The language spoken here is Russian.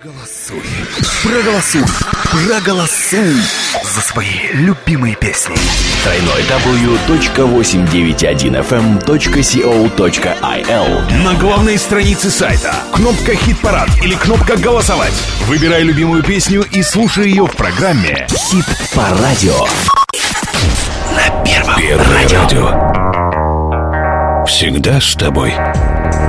Проголосуй за свои любимые песни. www.891fm.co.il. На главной странице сайта кнопка «Хит-парад» или кнопка «Голосовать». Выбирай любимую песню и слушай ее в программе Хит по радио. На Первом радио. Всегда с тобой.